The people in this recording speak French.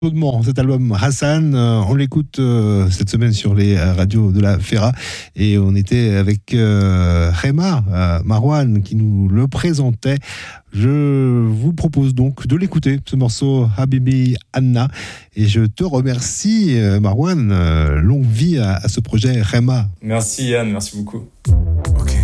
Chaudement, cet album Hassan, on l'écoute cette semaine sur les radios de la Fera et on était avec Rema Marwan qui nous le présentait. Je vous propose donc de l'écouter, ce morceau Habibi Anna, et je te remercie Marwan, longue vie à ce projet Rema. Merci Yann, merci beaucoup.